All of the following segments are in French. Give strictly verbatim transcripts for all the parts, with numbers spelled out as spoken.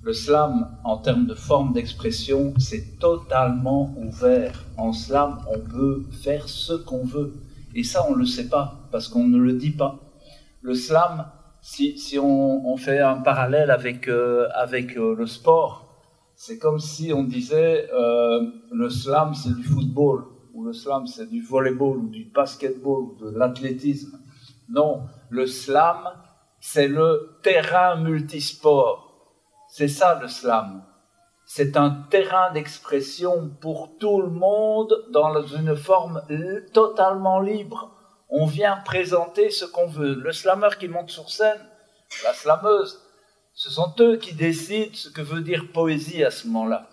Le slam, en termes de forme d'expression, c'est totalement ouvert. En slam, on peut faire ce qu'on veut. Et ça, on ne le sait pas, parce qu'on ne le dit pas. Le slam, si, si on, on fait un parallèle avec, euh, avec euh, le sport, c'est comme si on disait euh, le slam, c'est du football, ou le slam, c'est du volleyball, ou du basketball, ou de l'athlétisme. Non, le slam, c'est le terrain multisport. C'est ça le slam. C'est un terrain d'expression pour tout le monde dans une forme totalement libre. On vient présenter ce qu'on veut. Le slameur qui monte sur scène, la slameuse, ce sont eux qui décident ce que veut dire poésie à ce moment-là.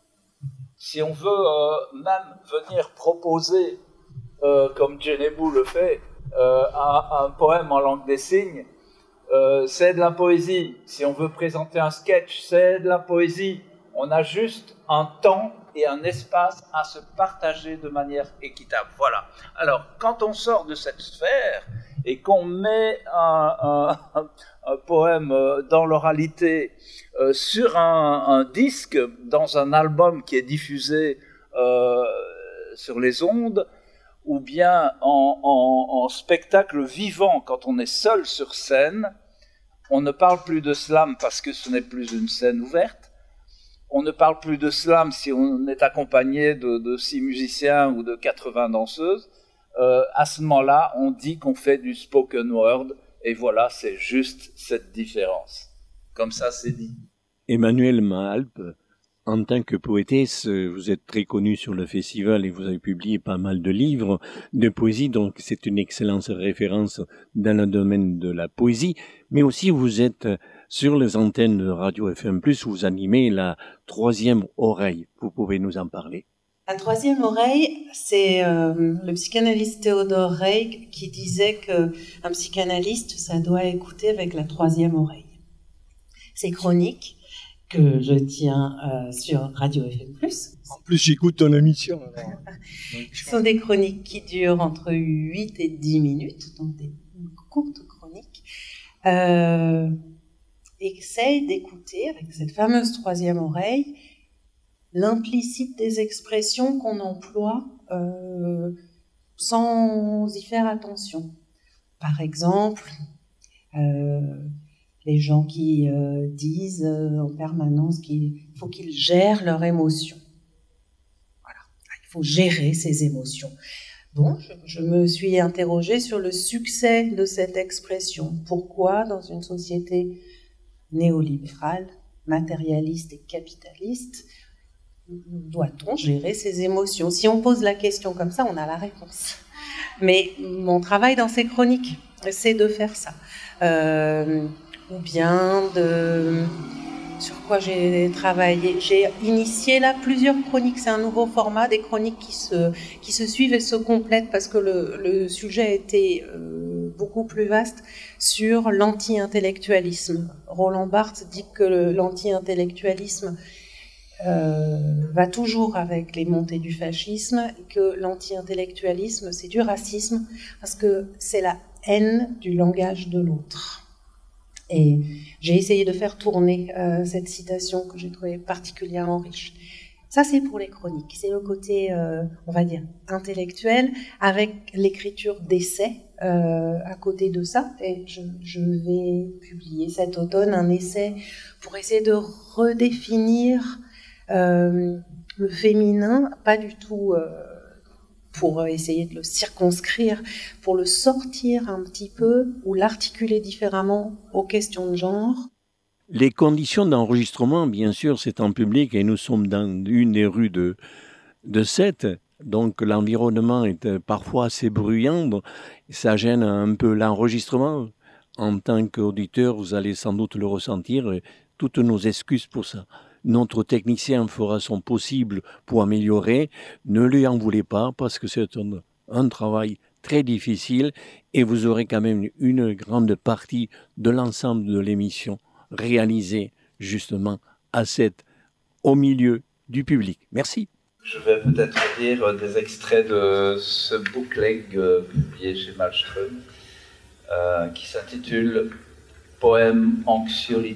Si on veut euh, même venir proposer, euh, comme Djenebou le fait, euh, un, un poème en langue des signes, euh, c'est de la poésie. Si on veut présenter un sketch, c'est de la poésie. On a juste un temps et un espace à se partager de manière équitable. Voilà. Alors, quand on sort de cette sphère et qu'on met un, un, un poème dans l'oralité euh, sur un, un disque, dans un album qui est diffusé euh, sur les ondes, ou bien en, en, en spectacle vivant, quand on est seul sur scène, on ne parle plus de slam parce que ce n'est plus une scène ouverte. On ne parle plus de slam si on est accompagné de, de six musiciens ou de quatre-vingts danseuses. Euh, à ce moment-là, on dit qu'on fait du spoken word, et voilà, c'est juste cette différence. Comme ça, c'est dit. Emmanuelle Mahalp, en tant que poétesse, vous êtes très connue sur le festival et vous avez publié pas mal de livres de poésie, donc c'est une excellente référence dans le domaine de la poésie, mais aussi vous êtes sur les antennes de Radio F M plus, vous animez la troisième oreille. Vous pouvez nous en parler? La troisième oreille, c'est euh, le psychanalyste Théodore Reig qui disait qu'un psychanalyste, ça doit écouter avec la troisième oreille. Ces chroniques que je tiens euh, sur Radio F M plus. En plus, j'écoute ton émission. Ce sont des chroniques qui durent entre huit et dix minutes, donc des courtes chroniques. Euh, essaye d'écouter avec cette fameuse troisième oreille l'implicite des expressions qu'on emploie euh, sans y faire attention. Par exemple, euh, les gens qui euh, disent euh, en permanence qu'il faut qu'ils gèrent leurs émotions. Voilà, il faut gérer ses émotions. Bon, je, je me suis interrogée sur le succès de cette expression. Pourquoi, dans une société néolibérale, matérialiste et capitaliste, doit-on gérer ses émotions? Si on pose la question comme ça, on a la réponse. Mais mon travail dans ces chroniques, c'est de faire ça. Euh, ou bien de... Sur quoi j'ai travaillé? J'ai initié là plusieurs chroniques. C'est un nouveau format, des chroniques qui se, qui se suivent et se complètent parce que le, le sujet était euh, beaucoup plus vaste sur l'anti-intellectualisme. Roland Barthes dit que le, l'anti-intellectualisme Euh, va toujours avec les montées du fascisme et que l'anti-intellectualisme, c'est du racisme parce que c'est la haine du langage de l'autre. Et j'ai essayé de faire tourner euh, cette citation que j'ai trouvée particulièrement riche. Ça, c'est pour les chroniques. C'est le côté, euh, on va dire, intellectuel avec l'écriture d'essais euh, à côté de ça. Et je, je vais publier cet automne un essai pour essayer de redéfinir Euh, le féminin, pas du tout euh, pour essayer de le circonscrire, pour le sortir un petit peu ou l'articuler différemment aux questions de genre. Les conditions d'enregistrement, bien sûr, c'est en public et nous sommes dans une des rues de, de Sète, donc l'environnement est parfois assez bruyant, ça gêne un peu l'enregistrement. En tant qu'auditeur, vous allez sans doute le ressentir, et toutes nos excuses pour ça. Notre technicien fera son possible pour améliorer. Ne lui en voulez pas parce que c'est un, un travail très difficile et vous aurez quand même une grande partie de l'ensemble de l'émission réalisée justement à cette, au milieu du public. Merci. Je vais peut-être lire des extraits de ce bookleg euh, publié chez Malmström euh, qui s'intitule « Poème anxiolytique ».